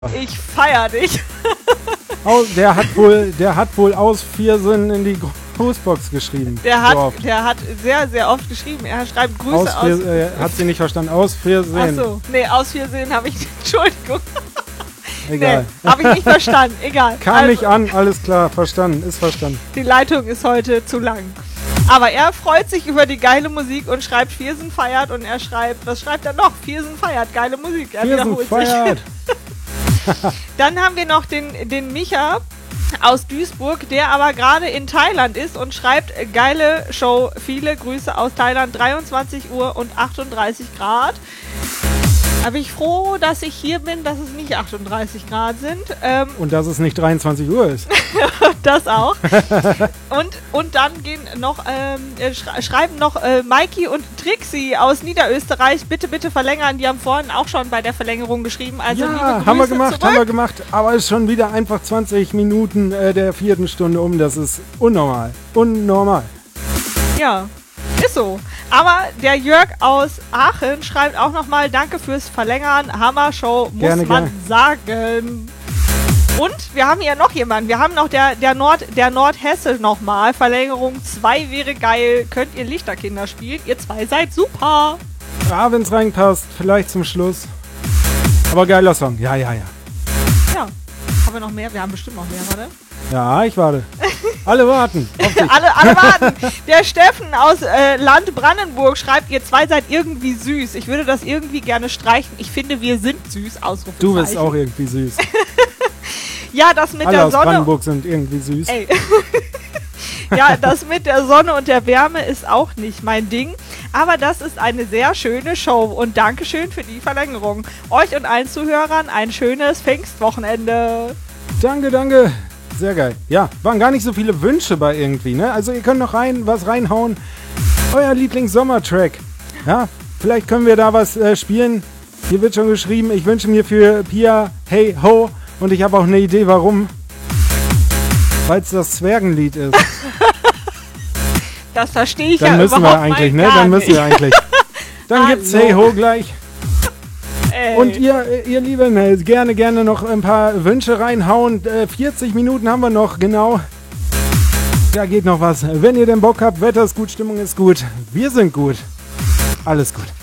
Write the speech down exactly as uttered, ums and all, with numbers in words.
Ich feier dich. Oh, der hat wohl, der hat wohl aus Viersinn in die Grußbox geschrieben. Der hat, so der hat sehr, sehr oft geschrieben. Er schreibt Grüße aus. aus. aus äh, hat sie nicht verstanden. Aus Viersinn. Achso, nee, aus Viersinn habe ich nicht. Entschuldigung. Egal. Nee, habe ich nicht verstanden. Egal. Kam also, nicht an, alles klar, verstanden, ist verstanden. Die Leitung ist heute zu lang. Aber er freut sich über die geile Musik und schreibt Viersen feiert und er schreibt, was schreibt er noch? Viersen feiert, geile Musik. Er Viersen feiert. Dann haben wir noch den, den Micha aus Duisburg, der aber gerade in Thailand ist und schreibt, geile Show, viele Grüße aus Thailand, dreiundzwanzig Uhr und achtunddreißig Grad. Da bin ich froh, dass ich hier bin, dass es nicht achtunddreißig Grad sind. Ähm, und dass es nicht dreiundzwanzig Uhr ist. Das auch. und, und dann gehen noch, ähm, schre schreiben noch äh, Maiki und Trixie aus Niederösterreich, bitte, bitte verlängern. Die haben vorhin auch schon bei der Verlängerung geschrieben. Also ja, liebe Grüße haben wir gemacht, zurück. haben wir gemacht. Aber es ist schon wieder einfach zwanzig Minuten äh, der vierten Stunde um. Das ist unnormal. Unnormal. Ja, ist so. Aber der Jörg aus Aachen schreibt auch nochmal, danke fürs Verlängern. Hammer-Show, muss gerne, man gerne. sagen. Und wir haben hier noch jemanden. Wir haben noch der, der, Nord, der Nordhesse nochmal. Verlängerung zwei wäre geil. Könnt ihr Lichterkinder spielen? Ihr zwei seid super. Ja, wenn es reinpasst, vielleicht zum Schluss. Aber geiler Song. Ja, ja, ja. Ja. Haben wir noch mehr? Wir haben bestimmt noch mehr, warte. Ja, ich warte. Alle warten. Auf dich. alle, alle warten. Der Steffen aus äh, Land Brandenburg schreibt, ihr zwei seid irgendwie süß. Ich würde das irgendwie gerne streichen. Ich finde, wir sind süß. Ausrufezeichen. Du bist auch irgendwie süß. Ja, das mit Alle der aus Sonne. Brandenburg sind irgendwie süß. Ey. Ja, das mit der Sonne und der Wärme ist auch nicht mein Ding. Aber das ist eine sehr schöne Show. Und Dankeschön für die Verlängerung. Euch und allen Zuhörern ein schönes Pfingstwochenende. Danke, danke. Sehr geil. Ja, waren gar nicht so viele Wünsche bei irgendwie, ne? Also ihr könnt noch rein, was reinhauen. Euer Lieblings-Sommertrack. Ja, vielleicht können wir da was äh, spielen. Hier wird schon geschrieben, ich wünsche mir für Pia Hey Ho. Und ich habe auch eine Idee, warum. Weil es das Zwergenlied ist. Das verstehe ich Dann ja müssen überhaupt wir eigentlich, mal ne? gar Dann müssen nicht. wir eigentlich. Dann gibt's Hallo. Hey Ho gleich. Ey. Und ihr, ihr Lieben, äh, gerne, gerne noch ein paar Wünsche reinhauen. Äh, vierzig Minuten haben wir noch, genau. Da geht noch was. Wenn ihr denn Bock habt, Wetter ist gut, Stimmung ist gut. Wir sind gut. Alles gut.